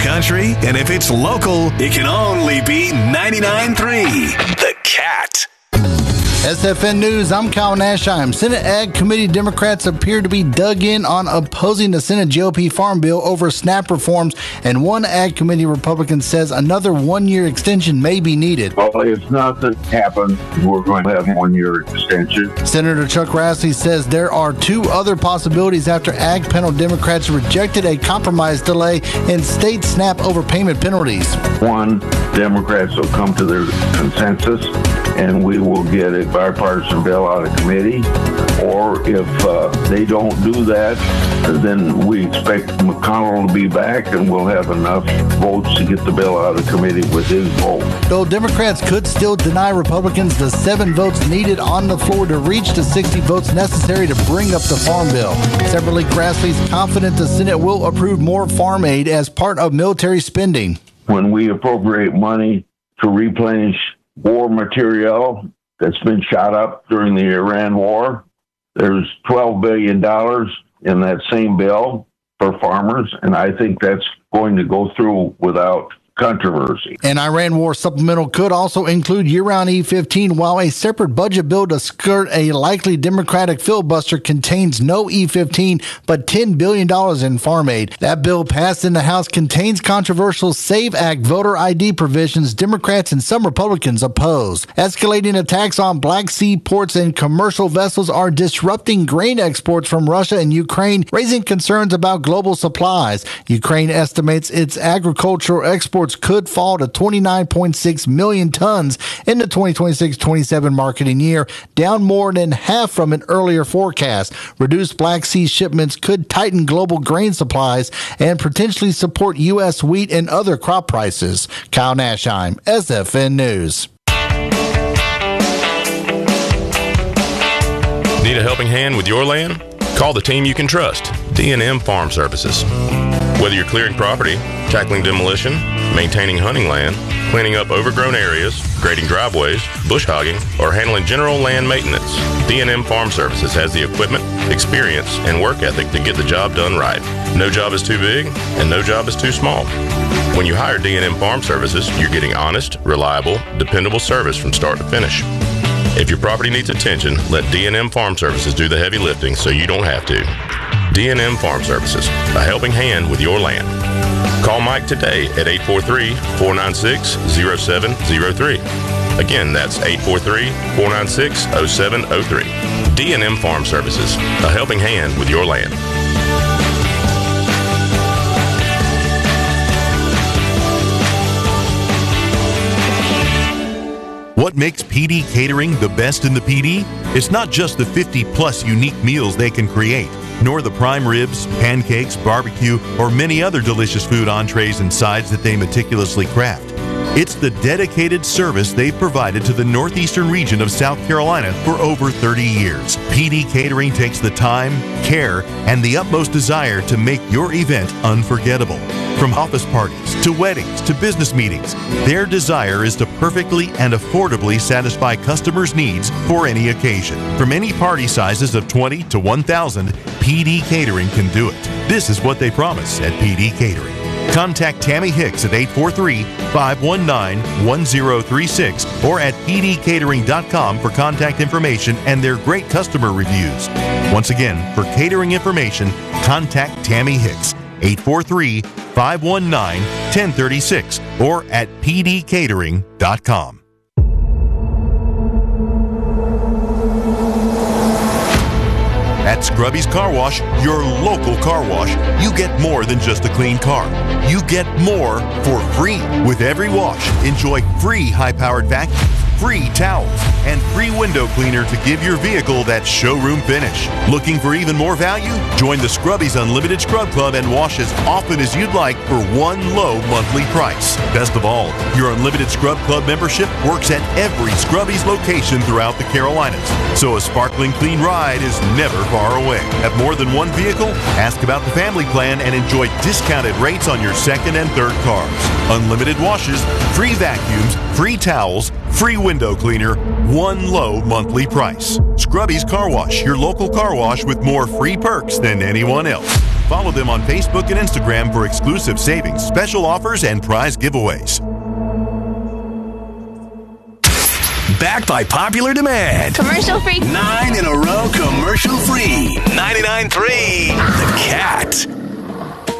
country, and if it's local, it can only be 99.3 The Cat. SFN News, I'm Kyle Nashheim. Senate Ag Committee Democrats appear to be dug in on opposing the Senate GOP Farm Bill over SNAP reforms, and one Ag Committee Republican says another one-year extension may be needed. Well, if nothing happens, we're going to have a one-year extension. Senator Chuck Grassley says there are two other possibilities after Ag panel Democrats rejected a compromise delay in state SNAP overpayment penalties. One, Democrats will come to their consensus, and we will get a bipartisan bill out of committee. Or if they don't do that, then we expect McConnell to be back, and we'll have enough votes to get the bill out of committee with his vote. Though Democrats could still deny Republicans the 7 votes needed on the floor to reach the 60 votes necessary to bring up the farm bill. Separately, Grassley's confident the Senate will approve more farm aid as part of military spending. When we appropriate money to replenish war material that's been shot up during the Iran war, there's $12 billion in that same bill for farmers, and I think that's going to go through without controversy. An Iran war supplemental could also include year-round E-15, while a separate budget bill to skirt a likely Democratic filibuster contains no E-15, but $10 billion in farm aid. That bill passed in the House contains controversial SAVE Act voter ID provisions Democrats and some Republicans oppose. Escalating attacks on Black Sea ports and commercial vessels are disrupting grain exports from Russia and Ukraine, raising concerns about global supplies. Ukraine estimates its agricultural exports could fall to 29.6 million tons in the 2026-27 marketing year, down more than half from an earlier forecast. Reduced Black Sea shipments could tighten global grain supplies and potentially support U.S. wheat and other crop prices. Kyle Nashheim, SFN News. Need a helping hand with your land? Call the team you can trust, D&M Farm Services. Whether you're clearing property, tackling demolition, maintaining hunting land, cleaning up overgrown areas, grading driveways, bush hogging, or handling general land maintenance, D&M Farm Services has the equipment, experience, and work ethic to get the job done right. No job is too big, and no job is too small. When you hire D&M Farm Services, you're getting honest, reliable, dependable service from start to finish. If your property needs attention, let D&M Farm Services do the heavy lifting so you don't have to. D&M Farm Services, a helping hand with your land. Call Mike today at 843-496-0703. Again, that's 843-496-0703. D&M Farm Services, a helping hand with your land. What makes PD Catering the best in the PD? It's not just the 50-plus unique meals they can create, nor the prime ribs, pancakes, barbecue, or many other delicious food entrees and sides that they meticulously craft. It's the dedicated service they've provided to the northeastern region of South Carolina for over 30 years. PD Catering takes the time, care, and the utmost desire to make your event unforgettable. From office parties to weddings to business meetings, their desire is to perfectly and affordably satisfy customers' needs for any occasion. From any party sizes of 20 to 1,000, PD Catering can do it. This is what they promise at PD Catering. Contact Tammy Hicks at 843-519-1036 or at pdcatering.com for contact information and their great customer reviews. Once again, for catering information, contact Tammy Hicks, 843-519-1036 or at pdcatering.com. At Scrubby's Car Wash, your local car wash, you get more than just a clean car. You get more for free. With every wash, enjoy free high-powered vacuum, free towels, and free window cleaner to give your vehicle that showroom finish. Looking for even more value? Join the Scrubby's Unlimited Scrub Club and wash as often as you'd like for one low monthly price. Best of all, your Unlimited Scrub Club membership works at every Scrubby's location throughout the Carolinas, so a sparkling clean ride is never far away. Have more than one vehicle? Ask about the family plan and enjoy discounted rates on your second and third cars. Unlimited washes, free vacuums, free towels, free window cleaner, one low monthly price. Scrubby's Car Wash, your local car wash with more free perks than anyone else. Follow them on Facebook and Instagram for exclusive savings, special offers, and prize giveaways. Backed by popular demand. Commercial free. 9 in a row, commercial free. 99.3 The Cat.